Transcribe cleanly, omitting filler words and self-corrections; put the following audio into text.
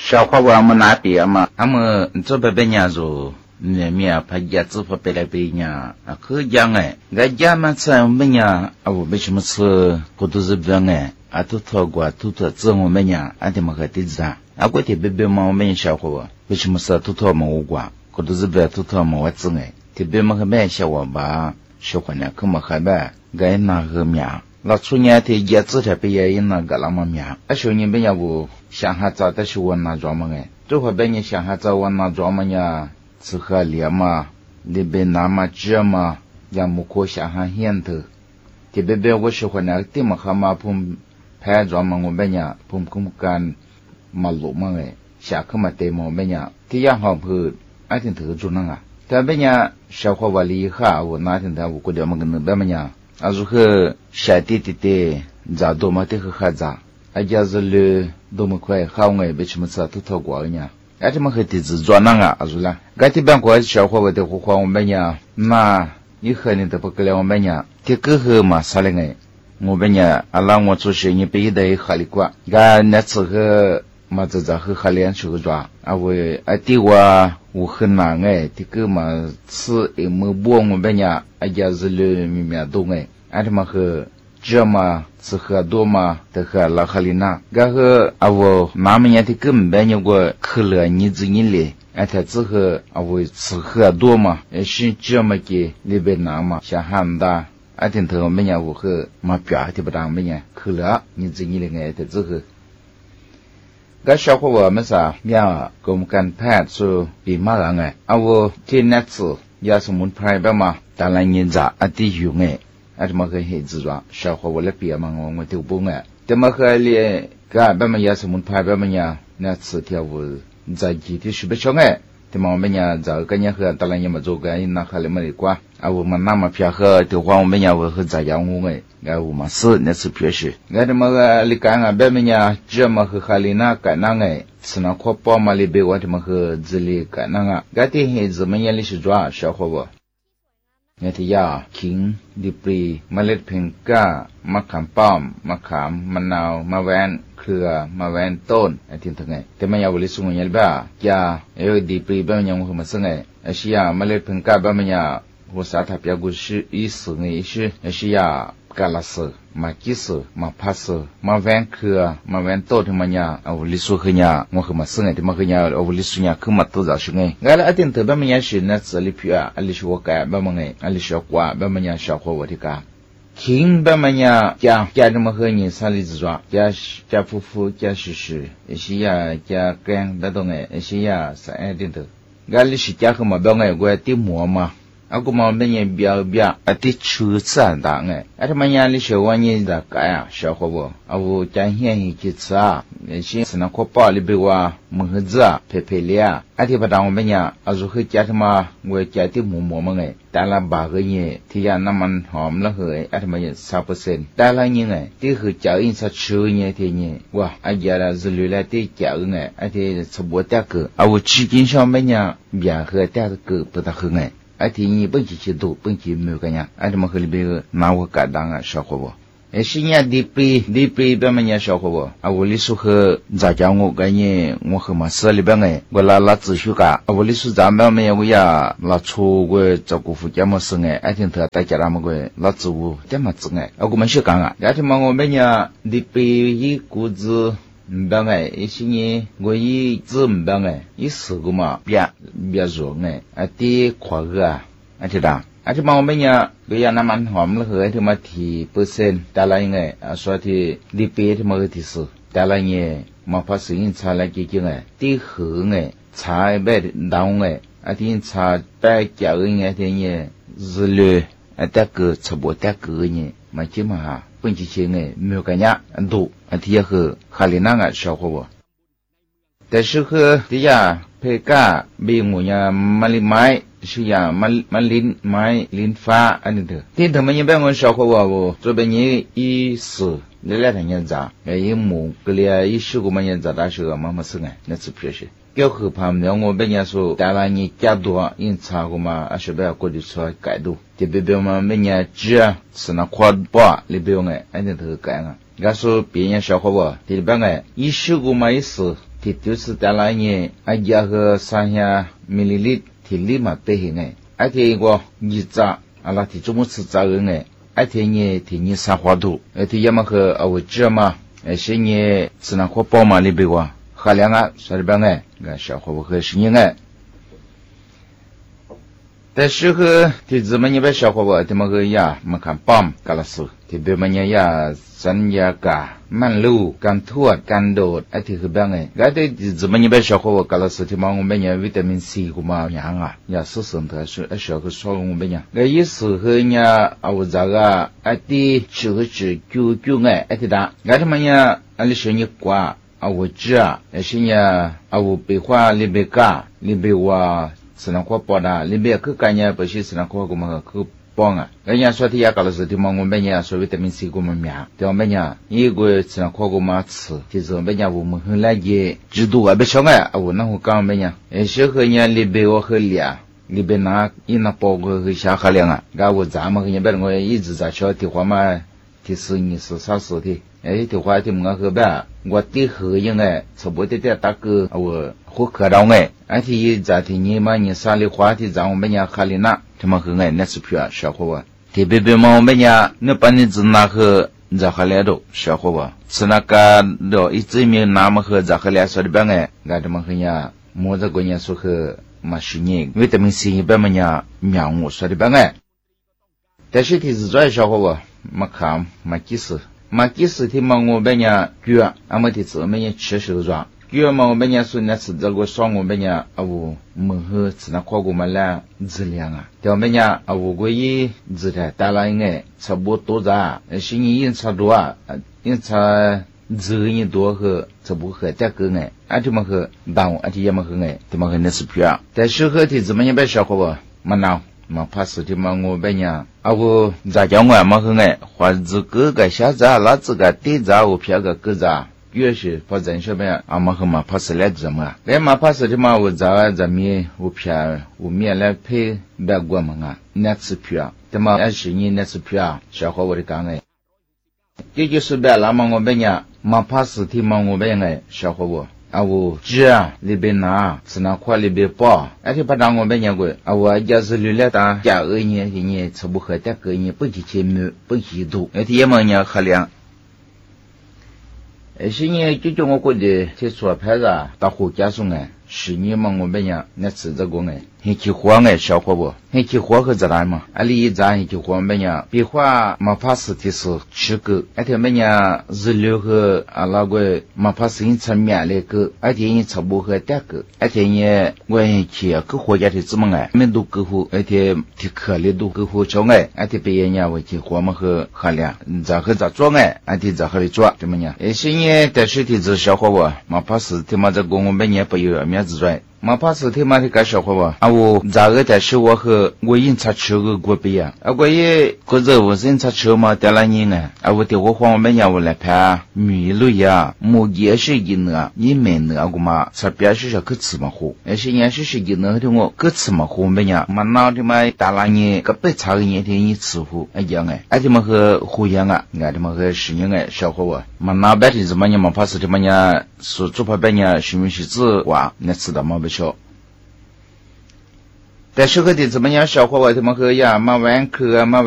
小花我们那边嘛，他们这边人说。那面拍叶子或别来别人可讲哎，我家嘛吃我们呀，我为什么吃可都是不哎，都拖过都拖吃我们呀，他们还得吃我这边嘛我们小伙为什么是都拖嘛我过，可都是不都拖嘛我吃哎，这边嘛还买小伙吧，小伙呢可嘛还买，该拿个面，老出年的叶子这边也那个那么面，小年边要不想哈早的是我拿装嘛哎，这会边你想哈早我拿装嘛呀。吃喝连嘛，里边那么这嘛，也没可想象现头。这边我喜欢那个地嘛，蛤蟆碰拍照嘛，我们呀碰干马路嘛哎，下课嘛对嘛我们呀，这样好不？哪天头做那个？这边呀，小伙娃厉害，我哪天他我过点嘛跟那边嘛呀，如果下地咋多嘛得和孩子，家是了多么快好哎，为什么吃都透过呢？这么和地址转那个是啦，这边过小伙娃的话我们呀，那以后呢都不给了我们呀，这个和嘛啥嘞哎，我们呀，让我做生意别的哈里过，那次和嘛这和哈里去个抓，为对我很难哎，这个嘛吃也没播我们呀，家是了面多哎，这么和。这嘛吃喝多嘛的和拉哈里那，个我那么样的根本有个可乐你自己嘞，他之后我吃喝多嘛，是这么个里边那嘛，像汉大，听头没人我和嘛表的不当没人可乐你自己嘞他之后，小伙我们啥面给我们干派出比马上我这那次也是门派吧嘛，当然人家得用这么个孩子说，小伙我来别嘛，我都不爱。这么个哩，别么也是门派别么呀，那次跳舞在集体是不少这么我们呀，在个人和当然也没做个，那还里没得管。我们那么偏和的话，我们呀我和在养我我们是那是偏是。这么个哩干别么呀，这么和海里那干那吃那块包嘛里边我这么和这里干那这的孩子们也里是抓小伙不？ya king dipri malet pengka makam pam makam manau mawenเครือmawen ton atin tangai tema ya wali sungu yelba ya dipri ba nyang ho masangai asia malet pengka ba manya ho sa tha pya gu shi isu ngai shi asia kalas makis mapas mawenเครือmawen ton manya wali su khnya ngo ho masangai tema khnya wali sunya khmat to za shingai ngala atin ta ba manya shi na tsali pya ali shi waka ba mangai ali shi kwa ba manya sha ho watika king ba manya ja这么和你三里子抓ja夫妇ja是是呀ja干的东是呀三点头俺里是ja和嘛不爱过的馍嘛aku mau menye biar ati chu san da ata manya li she wani da kaya sha khobo awu jan hian ki tsa shi sna ko pa li bewa mhza pepelia ati badang menya azu khu kya thma we kya ti mu mo ma ta la ba ge ye ti ya na man hom la he ata manya 10% ta la ni ti khu kya in sa chu ye ti ni wa aja la zulu la ti kya ati chbo ta ke awu chi kin sha menya bia he ta ke bu da he ati ni本期都本期没有个呀这么和里边拿我干当小伙不是呀地边么呀小伙不我里说和咋讲我个人我和嘛是里边我拉自修个我里说咱们我呀拉出个照顾父家么是听他大家那么个拉自我这么子我们是讲这么我们呀地边一股子mbang isini goyi zumbang isuguma bia zo ati khwaga atida ati ma menya goya naman hom le he thima thi percent talai so thi dipe thima thi su talai ma pa sin cha la ki ki ti hu cha be daung ati cha ba kya thi zle atak chbo tak ma chi ma 本期节没有个呀，都也和哈里那个小伙伴，但是和底下配个比我呀马里买是呀马林买林发安尼的，听他们一般我小伙伴不，这边你一时来来他人咋，一木个里一十个么人咋大时个妈妈是那是不是？要和旁边我本人说，当然你加多因查个嘛，是不要过去说改度。这边嘛，每年只是那夸巴里边安尼头改啊。俺说别人小伙伴，这边一十个嘛意思， ที่就是แต่ละเนี่ยไอ้ยาคือ300มิลลิลิตรที่ลิมาเปให้ไงไอ้ที่ก็ยี่จ้าอะไรที่จุ่มซื้อจ้าไงไอ้ที่เนี่ยที่นี่สักวัตถุไอ้ที่ยามาคือเอาเจ้ามาไอ้สิ่งเนี่ยสนับข้อป้อมาลิบิวะขายงอ่ะสวัสดีบ้างไงก็小伙不คือสิ่งไงแต่是个ที่怎么你别小伙伴ที่มันก็ยามัน看ปั๊มกาลสุที่เบมันยาสัญญากามันลู่การทวดการโดดไอ้ที่คือแบบไงก็ที่怎么你别小伙伴กาลสุที่มันเป็นยาวิตามินซีกูมาอย่างอ่ะยาสุสันต์是ไอ้小个少我เป็นยาก็意思คือเนี่ยเอาจากไอ้ที่ชื่อจู่ไงไอ้ที่ด่าก็ที่มันเนี่ยอันนี้ชื่อเนี่ยกว่าเอาจ้าไอ้สิ่งเนี่ยเอาไปว่าลิเบกาลิเบว่าสนับข้อปอดาลิเบียคือการยาไปชี้สนับข้อกูมาคือป้องอ่ะแล้วยาสวัสดิ์ยากาลสุดที่มองมันเป็นยาสวิตามินซีกูมันมีอ่ะแต่ว่าเป็นยาอีกูสนับข้อกูมาซื้อที่จะเป็นยาวุ้มหุ่นละเยจุดดูอ่ะเป็นช่องอ่ะอาวุ้นนั่งหัวกลางเป็นยาเอเชื่อคือยาลิเบียว่าคือเลียลิเบียนักอีนับปอกคือชาขลียงอ่ะก็วุ้นจ้ามันคือยังเป็นงอยอีจิจ่าชอบที่หัวมาที่ซื้อนี่ซื้อซาสุที่ไอ้ที่หัวที่มึงก็คือแบบว่าที่คือยังไงสมบูรณ์ที่จะตักคือเอาหัว可到ไงไอ้ที่在ที่นี่มาเนี่ยสาลี花ที่จะเอาเป็นยาขลีน่ะที่มันคือไงนั่นสุดยอด小伙伴ที่เบบมาเป็นยาเนี่ยปันนี้จะนักจะขลีดู小伙伴สนักการดูอีกมีน้ำคือจะขลีสุดแบบไงก็ที่มันคือยามัวจะกุญแจสุขมาชินีวิตามินซีแบบมันยาหยางหัวสุดแบบไงแต่สิ่งที่จะช่วย小伙伴มาขามมากิสมากิสที่มันงูเป็นยาเกลืออามาที่จะเป็นยาเชื้อสุดเกี่ยวมาเป็นยาสุนัขจะก็ส่งเป็นยาเอามือหื้อสนักข้อกูมาแล้วจิเลียงอ่ะแต่เป็นยาเอากูยี่จิได้แต่ละยังไงสมบูรณ์ตัวจ้าสิ่งยินชาดัวยินชาจิยินตัวคือสมบูรณ์แต่ก็ไงอันที่มันคือดาวอันที่ยังมันคือไงที่มันคือเนื้อสุพิยาแต่ชื่อคือที่จะมันยังเป็น小伙伴มันเอามาพัสที่มันงูเป็นยาเอาจะจังหวะมันคือไงว่าจะก็个下จ้าแล้วจะก็ตีจ้า我偏个个จ้า越是发展上面，俺们和马帕斯来怎么？来马帕斯的嘛，我早咱们我偏我面来配白过么啊？那次偏，他妈二十年那次偏，小伙我的讲哎，这就是白了嘛，我们呀马帕斯的嘛，我们哎，小伙我。啊，我这里边拿是那块里边包，而且把当我们讲过，啊，我要是留了当加2年，差不多再个年不几千亩，不几多，而且也没人衡量。现在就叫我觉得在做牌子大伙加送哎，10年嘛我们讲那吃这个哎，很起火哎，小伙不？很起火可咋来嘛？啊，里一站很起火没讲，别话马帕斯的是吃个，而且没讲日流和啊那个马帕斯因吃面那个，而且因吃不和带个，而且呢我很起个国家的怎么哎，没都个户，而且的可里都个户叫哎，而且别人家为起火嘛和衡量，咋做哎，而且咋和里做怎么样？现在但是的是小伙不？马帕斯他妈这个我们也不有面子赚。马帕斯他妈的干小伙吧？啊，我咋个但是我和我印擦车个过不呀？啊，我也或者我印擦车嘛，得了年呢？啊，我的我黄我们家我来拍米路呀，木也是一呢，你没呢个嘛？这边是个吃嘛货，而且也是一呢的我个吃嘛货没呀？嘛那的嘛大了年个白茶个年天一吃货一样哎，而且嘛和胡样啊，俺的嘛和10年哎小伙吧？嘛那边的怎么样嘛？帕斯的嘛呀，说做拍边呀，是不是子哇？那吃的嘛不少。但是个的怎么样小伙伴他们和呀，嘛玩客啊嘛。